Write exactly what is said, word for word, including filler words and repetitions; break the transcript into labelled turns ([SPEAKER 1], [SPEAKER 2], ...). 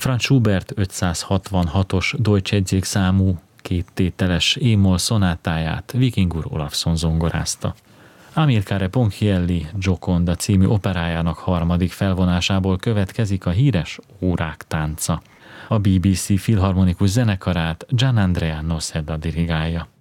[SPEAKER 1] Franz Schubert ötszázhatvanhatos Deutsche Edzék számú kéttételes émol szonátáját Vikingur Olafsson zongorázta. Amilcare Ponchielli Gioconda című operájának harmadik felvonásából következik a híres Órák tánca. A bé bé cé filharmonikus zenekarát Gianandrea Noseda dirigálja.